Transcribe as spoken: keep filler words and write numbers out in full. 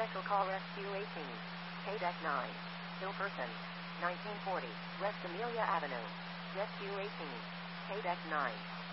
Special Call Rescue eighteen. K-Deck nine. Ill person. nineteen forty. West Amelia Avenue. Rescue eighteen. K-Deck nine.